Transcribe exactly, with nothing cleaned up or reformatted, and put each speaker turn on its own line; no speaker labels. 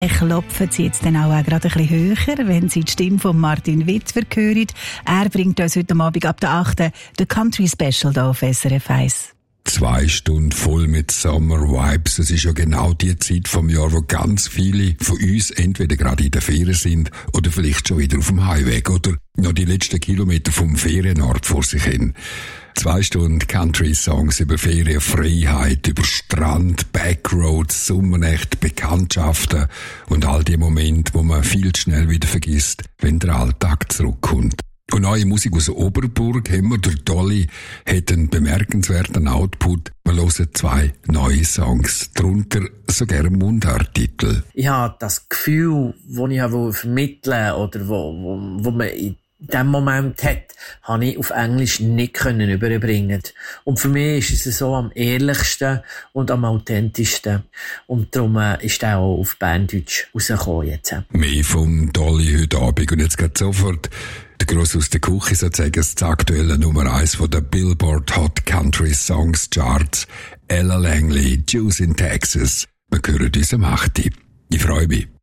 Klopfen sie jetzt dann auch gerade ein bisschen höher, wenn sie die Stimme von Martin Witwer hören. Er bringt uns heute Abend ab der achten The Country Special hier auf S R F eins.
Zwei Stunden voll mit Summer Vibes. Es ist ja genau die Zeit vom Jahr, wo ganz viele von uns entweder gerade in der Ferien sind oder vielleicht schon wieder auf dem Heimweg oder noch die letzten Kilometer vom Ferienort vor sich hin. Zwei Stunden Country-Songs über Ferienfreiheit, über Strand, Backroads, Sommernächte, Bekanntschaften und all die Momente, wo man viel zu schnell wieder vergisst, wenn der Alltag zurückkommt. Und neue Musik aus Oberburg haben wir. Der Dolly hat einen bemerkenswerten Output. Wir hören zwei neue Songs, darunter sogar einen Mundarttitel.
Ich habe das Gefühl, das ich vermitteln wollte, oder wo, wo, wo man in diesem Moment hat, habe ich auf Englisch nicht können überbringen. Und für mich ist es so am ehrlichsten und am authentischsten. Und darum ist er auch auf Berndeutsch rausgekommen jetzt.
Mehr vom Dolly heute Abend. Und jetzt geht sofort der Gross aus der Küche, sozusagen das aktuelle Nummer eins von der Billboard Hot Country Songs Charts. Ella Langley, Juice in Texas. Wir hören unsere Macht. Ich freue mich.